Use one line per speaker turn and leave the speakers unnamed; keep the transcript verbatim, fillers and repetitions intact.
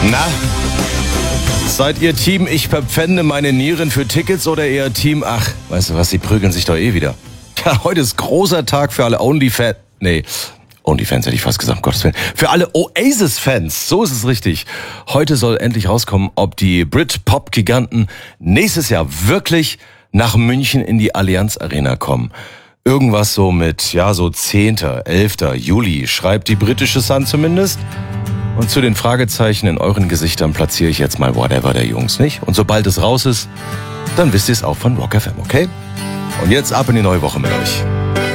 Na, seid ihr Team, ich verpfände meine Nieren für Tickets oder eher Team, ach, weißt du was, sie prügeln sich doch eh wieder. Ja, heute ist großer Tag für alle Onlyfans, nee, Onlyfans hätte ich fast gesagt, um Gottes Willen. Für alle Oasis-Fans, so ist es richtig. Heute soll endlich rauskommen, ob die Brit-Pop-Giganten nächstes Jahr wirklich nach München in die Allianz Arena kommen. Irgendwas so mit, ja, so zehnten, elften Juli, schreibt die britische Sun zumindest. Und zu den Fragezeichen in euren Gesichtern platziere ich jetzt mal Whatever der Jungs, nicht? Und sobald es raus ist, dann wisst ihr es auch von Rock F M, okay? Und jetzt ab in die neue Woche mit euch.